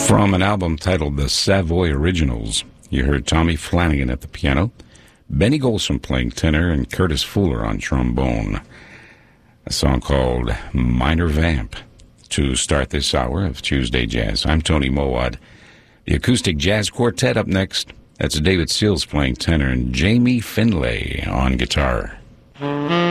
From an album titled The Savoy Originals, you heard Tommy Flanagan at the piano, Benny Golson playing tenor, and Curtis Fuller on trombone. A song called Minor Vamp. To start this hour of Tuesday Jazz, I'm Tony Mowat. The Acoustic Jazz Quartet up next. That's David Seals playing tenor and Jamie Finlay on guitar.